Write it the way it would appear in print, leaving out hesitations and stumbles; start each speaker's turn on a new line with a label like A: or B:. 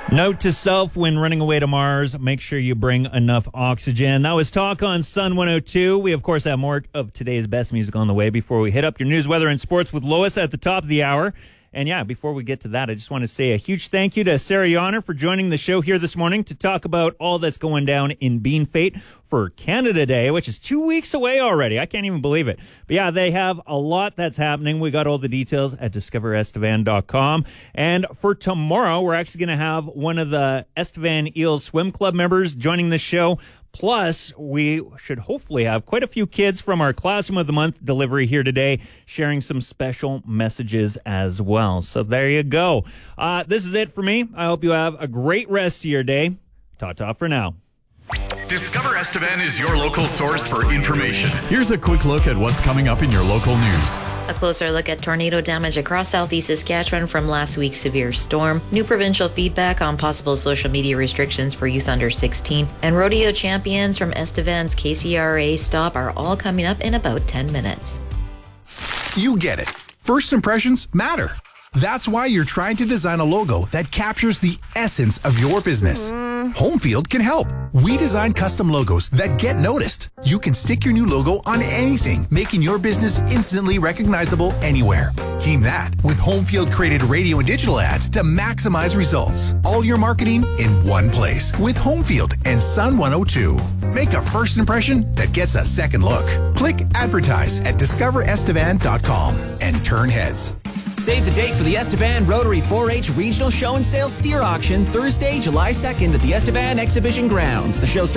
A: Note to self when running away to Mars, make sure you bring enough oxygen. That was Talk on Sun 102. We, of course, have more of today's best music on the way before we hit up your news, weather, and sports with Lois at the top of the hour. And yeah, before we get to that, I just want to say a huge thank you to Sarah Yonner for joining the show here this morning to talk about all that's going down in Bean Fate for Canada Day, which is 2 weeks away already. I can't even believe it. But yeah, they have a lot that's happening. We got all the details at discoverestevan.com. And for tomorrow, we're actually going to have one of the Estevan Eels Swim Club members joining the show. Plus, we should hopefully have quite a few kids from our Classroom of the Month delivery here today, sharing some special messages as well. So there you go. This is it for me. I hope you have a great rest of your day. Ta-ta for now.
B: Discover Estevan is your local source for information.
C: Here's a quick look at what's coming up in your local news.
D: A closer look at tornado damage across southeast Saskatchewan from last week's severe storm, new provincial feedback on possible social media restrictions for youth under 16, and rodeo champions from Estevan's KCRA stop are all coming up in about 10 minutes.
E: You get it. First impressions matter. That's why you're trying to design a logo that captures the essence of your business. Homefield can help. We design custom logos that get noticed. You can stick your new logo on anything, making your business instantly recognizable anywhere. Team that with Homefield created radio and digital ads to maximize results. All your marketing in one place with Homefield and Sun 102. Make a first impression that gets a second look. Click advertise at discoverestevan.com and turn heads.
F: Save the date for the Estevan Rotary 4-H Regional Show and Sale Steer Auction Thursday, July 2nd at the Estevan Exhibition Grounds. The show starts